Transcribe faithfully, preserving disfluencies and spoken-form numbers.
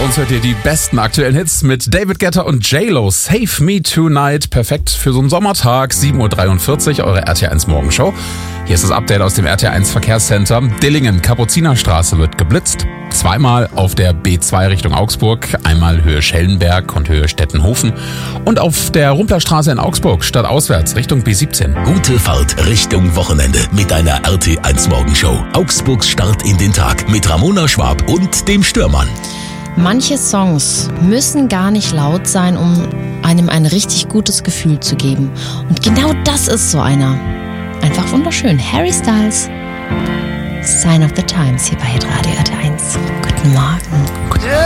uns hört ihr die besten aktuellen Hits mit David Guetta und J-Lo. Save Me Tonight. Perfekt für so einen Sommertag. sieben Uhr dreiundvierzig, eure R T eins Morgenshow. Hier ist das Update aus dem R T eins Verkehrscenter. Dillingen, Kapuzinerstraße wird geblitzt. Zweimal auf der B zwei Richtung Augsburg. Einmal Höhe Schellenberg und Höhe Stettenhofen. Und auf der Rumplerstraße in Augsburg, stadtauswärts Richtung B siebzehn. Gute Fahrt Richtung Wochenende mit deiner R T eins Morgenshow. Augsburgs Start in den Tag mit Ramona Schwab und dem Stürmann. Manche Songs müssen gar nicht laut sein, um einem ein richtig gutes Gefühl zu geben. Und genau das ist so einer. Einfach wunderschön. Harry Styles, Sign of the Times hier bei Hitradio R T eins. Guten Morgen. Guten